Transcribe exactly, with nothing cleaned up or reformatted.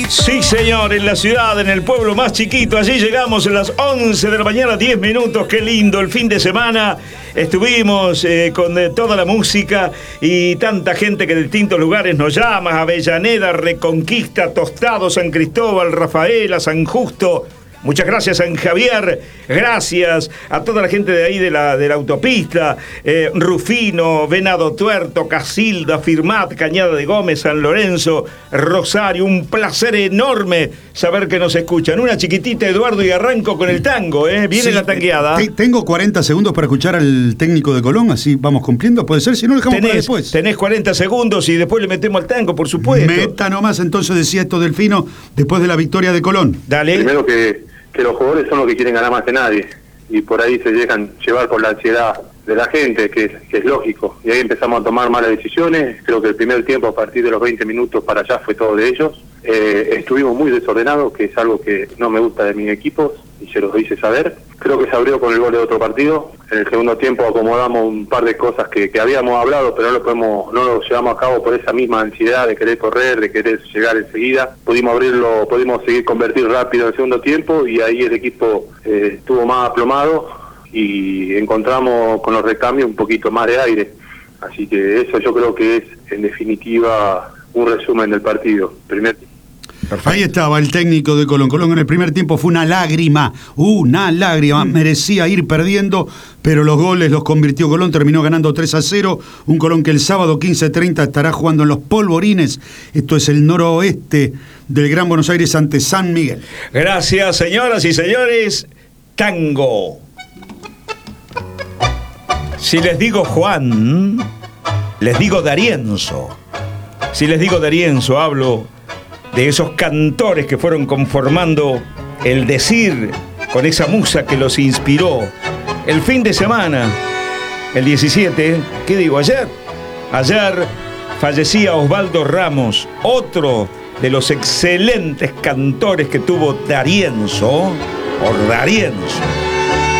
Sí, señor, en la ciudad, en el pueblo más chiquito, allí llegamos a las once de la mañana, diez minutos, qué lindo el fin de semana. Estuvimos eh, con eh, toda la música y tanta gente que de distintos lugares nos llama: Avellaneda, Reconquista, Tostado, San Cristóbal, Rafaela, San Justo. Muchas gracias, San Javier. Gracias a toda la gente de ahí de la, de la autopista. Eh, Rufino, Venado Tuerto, Casilda, Firmat, Cañada de Gómez, San Lorenzo, Rosario. Un placer enorme saber que nos escuchan. Una chiquitita, Eduardo, y arranco con el tango, ¿eh? Viene sí, la tangueada. Te, tengo cuarenta segundos para escuchar al técnico de Colón, así vamos cumpliendo. Puede ser, si no lo dejamos tenés, para después. Tenés cuarenta segundos y después le metemos al tango, por supuesto. Meta nomás, entonces, decía esto Delfino, después de la victoria de Colón. Dale. Primero que... que los jugadores son los que quieren ganar más que nadie y por ahí se dejan llevar por la ansiedad de la gente, que es, que es lógico, y ahí empezamos a tomar malas decisiones. Creo que el primer tiempo, a partir de los veinte minutos para allá, fue todo de ellos. Eh, estuvimos muy desordenados, que es algo que no me gusta de mis equipos y se los hice saber. Creo que se abrió con el gol de otro partido. En el segundo tiempo acomodamos un par de cosas que, que habíamos hablado, pero no lo podemos, no lo llevamos a cabo por esa misma ansiedad de querer correr, de querer llegar enseguida. Pudimos abrirlo, pudimos seguir convertir rápido en el segundo tiempo y ahí el equipo eh, estuvo más aplomado y encontramos con los recambios un poquito más de aire. Así que eso yo creo que es, en definitiva, un resumen del partido. Primer Perfecto. Ahí estaba el técnico de Colón. Colón en el primer tiempo fue una lágrima, una lágrima, mm. merecía ir perdiendo, pero los goles los convirtió Colón, terminó ganando tres a cero, un Colón que el sábado quince treinta estará jugando en los Polvorines, esto es el noroeste del Gran Buenos Aires ante San Miguel. Gracias, señoras y señores. Tango. Si les digo Juan, les digo D'Arienzo. Si les digo D'Arienzo, hablo de esos cantores que fueron conformando el decir con esa musa que los inspiró. El fin de semana, el diecisiete, ¿qué digo? Ayer. Ayer fallecía Osvaldo Ramos, otro de los excelentes cantores que tuvo D'Arienzo, o D'Arienzo.